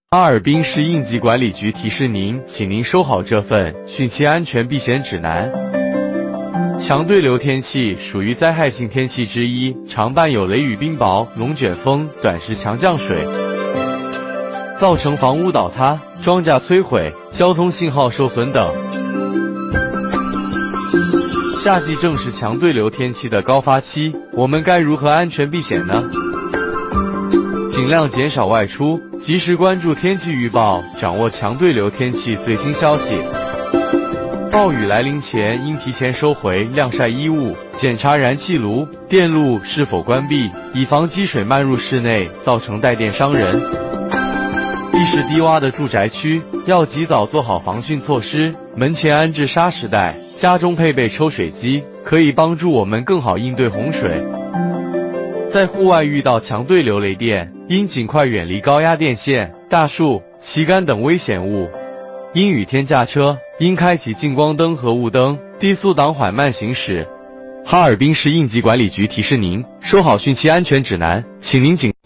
哈尔滨市应急管理局提示您，请您收好这份汛期安全避险指南。强对流天气属于灾害性天气之一，常伴有雷雨、冰雹、龙卷风、短时强降水，造成房屋倒塌、庄稼摧毁、交通信号受损等。夏季正是强对流天气的高发期，我们该如何安全避险呢？尽量减少外出，及时关注天气预报，掌握强对流天气最新消息。暴雨来临前，应提前收回晾晒衣物，检查燃气炉、电路是否关闭，以防积水漫入室内，造成带电伤人。地势低洼的住宅区要及早做好防汛措施，门前安置沙石带，家中配备抽水机，可以帮助我们更好应对洪水。在户外遇到强对流雷电，应尽快远离高压电线、大树、旗杆等危险物。阴雨天驾车，应开启近光灯和雾灯，低速档缓慢行驶。哈尔滨市应急管理局提示您，收好汛期安全指南，请您谨。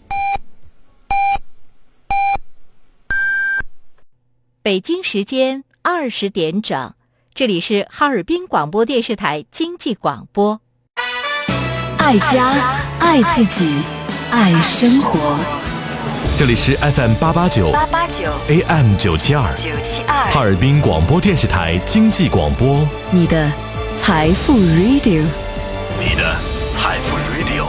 北京时间20点整，这里是哈尔滨广播电视台经济广播。 爱家，爱自己，爱生活。 这里是 FM889 AM972 哈尔滨广播电视台经济广播， 你的财富 Radio， 你的财富 Radio。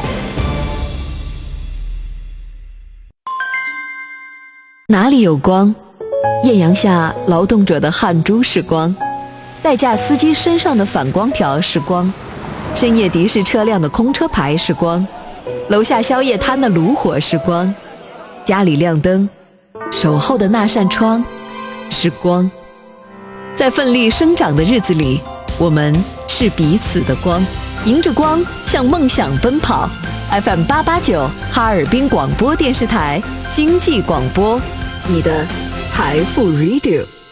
哪里有光？艳阳下劳动者的汗珠是光，代驾司机身上的反光条是光，深夜的士车辆的空车牌是光，楼下宵夜摊的炉火是光，家里亮灯，守候的那扇窗是光。在奋力生长的日子里，我们是彼此的光，迎着光向梦想奔跑。 FM889 哈尔滨广播电视台经济广播，你的财富 Radio。